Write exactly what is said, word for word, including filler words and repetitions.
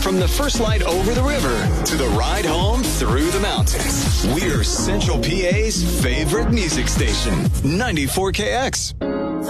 From the first light over the river to the ride home through the mountains, we're Central P A's favorite music station, ninety-four K X.